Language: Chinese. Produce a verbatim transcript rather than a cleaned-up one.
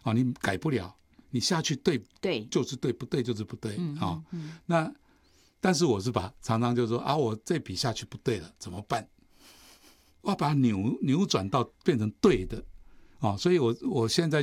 哦，你改不了，你下去对对就是对，不对就是不对， 嗯哦嗯嗯那但是我是把常常就说啊，我这笔下去不对了，怎么办？我要把它扭扭转到变成对的，哦，所以我我现在